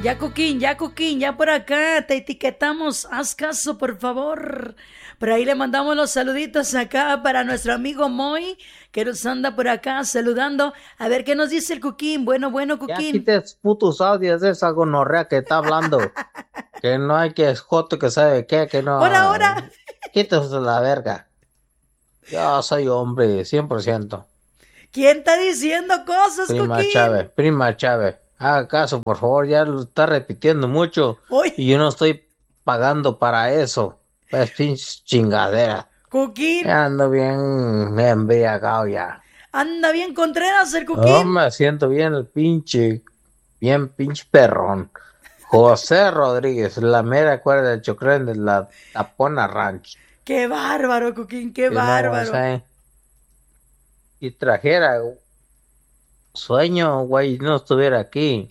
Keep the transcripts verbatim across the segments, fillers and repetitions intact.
Ya, Coquín, ya, Coquín, ya por acá te etiquetamos. Haz caso, por favor. Por ahí le mandamos los saluditos acá para nuestro amigo Moy, que nos anda por acá saludando. A ver qué nos dice el Coquín. Bueno, bueno, Ya Coquín. quites putos audios de esa gonorrea que está hablando. Que no hay que escoto que sabe qué, que no. Ahora, ahora. Quítese la verga. Yo soy hombre, cien por ciento. ¿Quién está diciendo cosas, Prima Coquín? Chávez, prima Chávez. Haga caso, por favor, ya lo está repitiendo mucho. Uy. Y yo no estoy pagando para eso. Es pinche chingadera. Coquín. Ya ando bien embriagado ya. Anda bien Contreras el Coquín. No me siento bien el pinche, bien pinche perrón. José Rodríguez, la mera cuerda del Chocrén de la Tapona Ranch. Qué bárbaro, Coquín, qué Que bárbaro. No, o sea, y trajera sueño, güey, no estuviera aquí.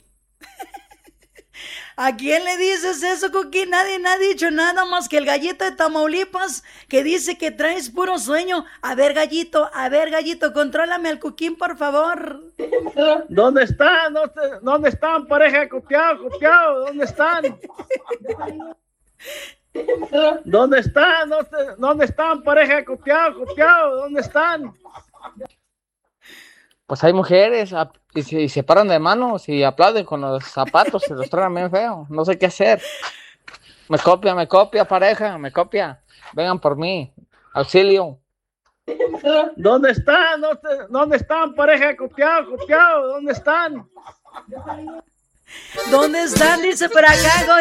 ¿A quién le dices eso, Coquín? Nadie me ha dicho nada más que el gallito de Tamaulipas que dice que traes puro sueño. A ver, gallito, a ver, gallito, contrólame al Coquín, por favor. ¿Dónde están? ¿Dónde, dónde están, pareja? Copiado, copiado, ¿dónde están? ¿Dónde están? ¿Dónde, dónde están, pareja? Copiado, copiado, ¿dónde están? Pues hay mujeres a, y, se, y se paran de manos y aplauden con los zapatos, se los traen bien feo. No sé qué hacer. Me copia, me copia, pareja, me copia. Vengan por mí. Auxilio. ¿Dónde están? ¿Dónde, dónde están, pareja? Copiado, copiado, ¿dónde están? ¿Dónde están? Dice por acá,